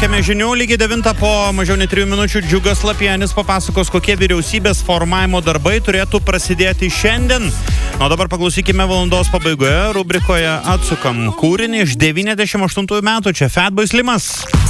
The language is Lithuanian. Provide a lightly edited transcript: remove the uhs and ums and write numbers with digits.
Laukiame žinių, lygiai 9 po mažiau nei 3 minučių Džiugas Lapienis papasakos, kokie vyriausybės formavimo darbai turėtų prasidėti šiandien. O dabar paklausykime valandos pabaigoje, rubrikoje atsukam kūrinį iš 98 metų, čia Fatboy Slimas.